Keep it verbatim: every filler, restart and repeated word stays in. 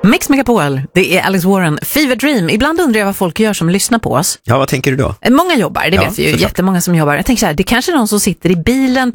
Mix Megapol, det är Alice Warren, Fever Dream. Ibland undrar jag vad folk gör som lyssnar på oss. Ja, vad tänker du då? Många jobbar, det Ja, vet vi ju. såklart. Jättemånga som jobbar. Jag tänker så här, det är kanske är någon som sitter i bilen på